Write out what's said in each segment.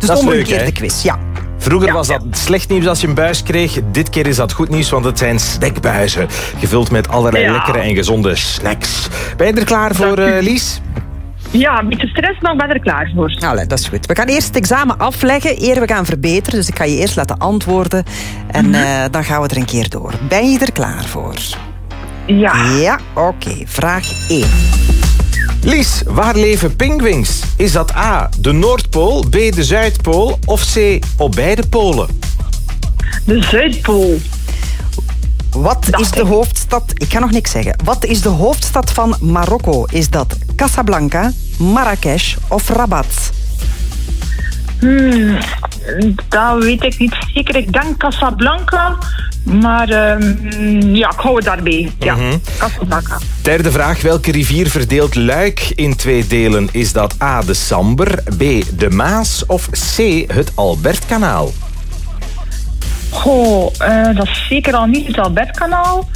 Dus Dat is omgekeerde leuk, hè? quiz, ja. Vroeger was dat slecht nieuws als je een buis kreeg. Dit keer is dat goed nieuws, want het zijn snackbuizen. Gevuld met allerlei lekkere en gezonde snacks. Ben je er klaar voor, Lies? Ja, een beetje stress, maar ik ben er klaar voor. Allee, dat is goed. We gaan eerst het examen afleggen, eer we gaan verbeteren. Dus ik ga je eerst laten antwoorden. En dan gaan we er een keer door. Ben je er klaar voor? Ja. Ja, oké. Vraag 1. Lies, waar leven pinguïns? Is dat A, de Noordpool, B, de Zuidpool of C, op beide polen? De Zuidpool. Wat is de hoofdstad... Ik ga nog niks zeggen. Wat is de hoofdstad van Marokko? Is dat Casablanca, Marrakesh of Rabat? Dat weet ik niet zeker. Ik denk Casablanca. Maar ja, ik hou het daarbij. Ja, Casablanca. Derde vraag. Welke rivier verdeelt Luik in 2 delen? Is dat A, de Samber, B, de Maas of C, het Albertkanaal? Dat is zeker al niet het Albertkanaal.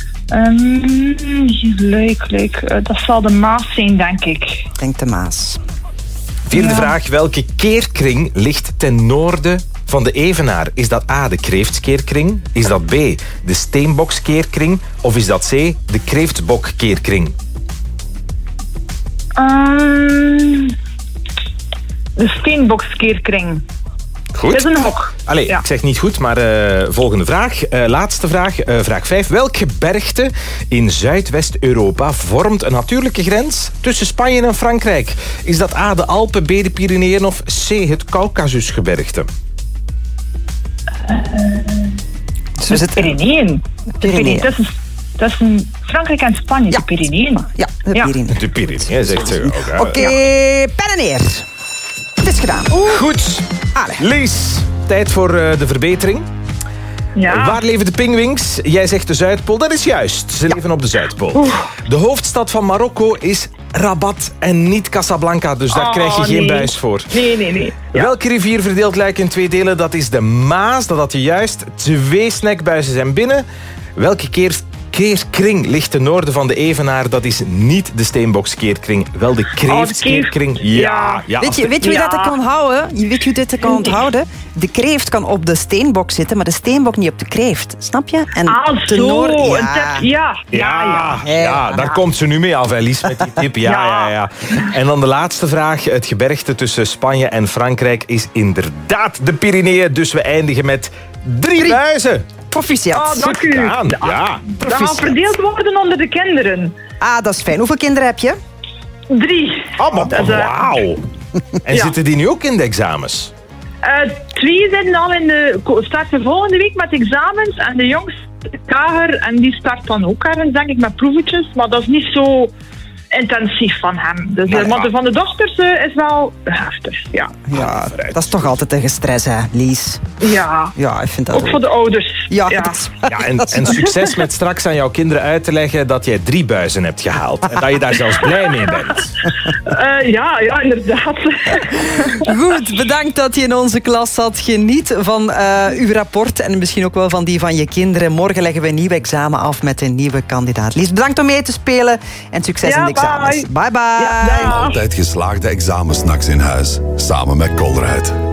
Luik. Dat zal de Maas zijn, denk ik. Ik denk de Maas. Vierde vraag. Welke keerkring ligt ten noorden van de Evenaar? Is dat A, de Kreeftskeerkring? Is dat B, de Steenbokskeerkring? Of is dat C, de Kreeftsbokkeerkring? De Steenbokskeerkring. Goed. Dat is een hok. Allee, Ja. ik zeg niet goed, maar volgende vraag. Laatste vraag, vraag 5. Welk gebergte in Zuidwest-Europa vormt een natuurlijke grens tussen Spanje en Frankrijk? Is dat A, de Alpen, B, de Pyreneeën of C, het Caucasusgebergte? Dus De Pyreneeën. Pyreneeën. Dat is een Frankrijk en Spanje, de Pyreneeën. Ja, de Pyreneeën. De Pyreneeën, zegt ze ook. Ja. Oké, pen en neer. Het is gedaan. Goed. Allee. Lies, tijd voor de verbetering. Ja. Waar leven de pinguïns? Jij zegt de Zuidpool. Dat is juist. Ze leven op de Zuidpool. De hoofdstad van Marokko is Rabat en niet Casablanca. Dus daar krijg je geen buis voor. Nee. Ja. Welke rivier verdeelt Luik in 2 delen? Dat is de Maas. Dat had je juist. 2 snackbuizen zijn binnen. Welke keerkring ligt ten noorden van de Evenaar? Dat is niet de Steenbokskeerkring. Wel de Kreeftskeerkring. Ja. Weet je wie dat kan onthouden? Weet je hoe dit kan onthouden? De kreeft kan op de steenbok zitten, maar de steenbok niet op de kreeft. Snap je? En ten noorden... Ja, daar komt ze nu mee af, Lies, met die tip. Ja. En dan de laatste vraag. Het gebergte tussen Spanje en Frankrijk is inderdaad de Pyreneeën. Dus we eindigen met 3 buizen. Proficiat. Dank u. Ja. Dat gaat verdeeld worden onder de kinderen. Dat is fijn. Hoeveel kinderen heb je? 3. Wauw. En zitten die nu ook in de examens? 2 zitten al in de... starten volgende week met examens. En de jongste, Kager, en die start dan ook ergens, denk ik, met proevetjes. Maar dat is niet zo intensief van hem. Dus, maar de van de dochters is wel heftig, ja. Ja, dat is toch altijd een gestres, hè, Lies? Ja. Ja, ik vind dat ook voor de ouders. Ja. En succes met straks aan jouw kinderen uit te leggen dat jij 3 buizen hebt gehaald. En dat je daar zelfs blij mee bent. Ja, inderdaad. Goed, bedankt dat je in onze klas zat. Geniet van uw rapport en misschien ook wel van die van je kinderen. Morgen leggen we een nieuw examen af met een nieuwe kandidaat. Lies, bedankt om mee te spelen en succes in de examens. Bye bye. Altijd geslaagde examensnacks in huis. Samen met Colruyt.